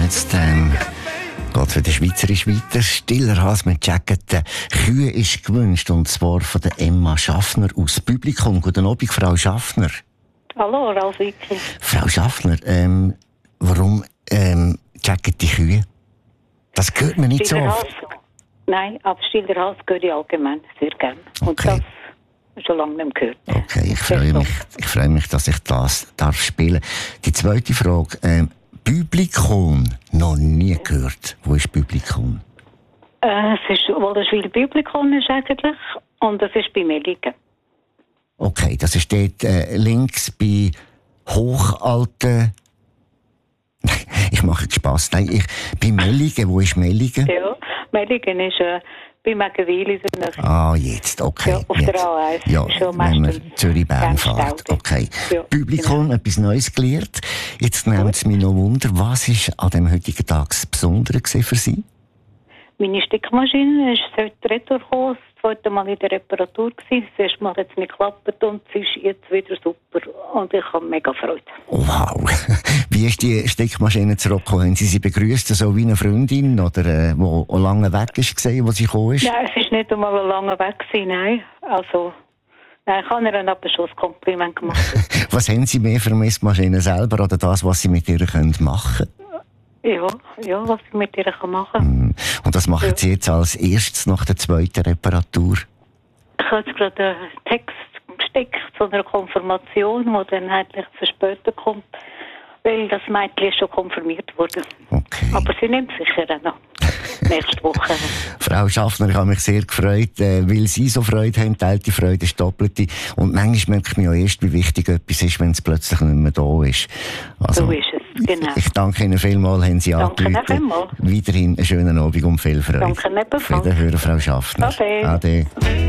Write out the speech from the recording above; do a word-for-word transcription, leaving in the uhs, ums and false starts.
jetzt ähm, geht für den Schweizerisch weiter. Stiller Hals mit Jacketen. Kühe ist gewünscht, und zwar von der Emma Schaffner aus Publikum. Guten Abend, Frau Schaffner. Hallo, Ralf Wicki. Frau Schaffner, ähm, warum ähm, Jacket die Kühe? Das hört man nicht Stiller so oft. Hals, nein, aber Stiller Hals höre ich allgemein sehr gerne. Und Okay. das schon lange nicht mehr gehört. Okay, ich freue mich, ich freue mich, dass ich das darf spielen. Die zweite Frage, ähm, Publikum, noch nie gehört. Wo ist Publikum? Äh, es ist, wo das Schweizer Publikum ist eigentlich, und das ist bei Melligen. Okay, das ist dort äh, links bei Hochalten. Ich mache jetzt Spass. Nein, ich, bei Melligen, wo ist Melligen? Ja, Melligen ist äh, bei Megenwil. Ah, jetzt, okay. Ja, auf jetzt. der A eins. Ja, Schon wenn meistens man Zürich-Bern ganz fährt. staudig. Okay. Ja, Publikum, genau. etwas Neues gelernt. Jetzt nimmt es mich noch Wunder, was war an dem heutigen Tag das Besondere für Sie? Meine Stickmaschine ist heute retour gekommen, das zweite Mal in der Reparatur gewesen. Das erste Mal hat es nicht geklappt und es ist jetzt wieder super. Und ich habe mega Freude. Wow. Wie ist die Steckmaschine zurückgekommen? Haben Sie sie begrüßt, so wie eine Freundin, oder äh, wo auch lange weg ist, gesehen, wo sie gekommen ist? Nein, es ist nicht einmal lange weg gewesen, nein. Also, nein, ich habe ihr aber schon ein Kompliment gemacht. Was haben Sie mehr für eine Messmaschine selber oder das, was Sie mit ihr können machen Ja, ja, was ich mit ihr machen kann. können? Und das machen Ja. Sie jetzt als erstes nach der zweiten Reparatur? Ich habe jetzt gerade einen Text gesteckt zu einer Konfirmation, die dann eigentlich für später kommt, weil das Mädchen ist schon konfirmiert wurde. Okay. Aber sie nimmt sicher auch noch nächste Woche. Frau Schaffner, ich habe mich sehr gefreut, äh, weil Sie so Freude haben, teilt die Freude ist doppelte. Und manchmal merke ich mir auch erst, wie wichtig etwas ist, wenn es plötzlich nicht mehr da ist. Also, So ist es, genau. Ich danke Ihnen vielmals, haben Sie Danke angerufen. vielmals. Weiterhin einen schönen Abend und viel Freude. Danke ebenfalls. Auf Wiederhören, Frau Schaffner. Ade. Ade.